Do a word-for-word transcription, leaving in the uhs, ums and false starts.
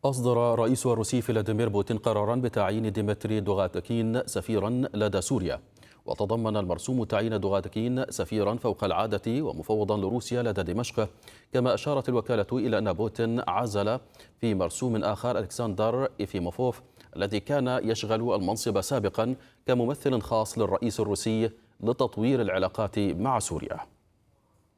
أصدر الرئيس الروسي فلاديمير بوتين قرارا بتعيين ديمتري دوغاتكين سفيرا لدى سوريا، وتضمن المرسوم تعيين دوغاتكين سفيرا فوق العادة ومفوضا لروسيا لدى دمشق. كما أشارت الوكالة إلى أن بوتين عزل في مرسوم آخر ألكسندر إيفيموفوف الذي كان يشغل المنصب سابقا كممثل خاص للرئيس الروسي لتطوير العلاقات مع سوريا.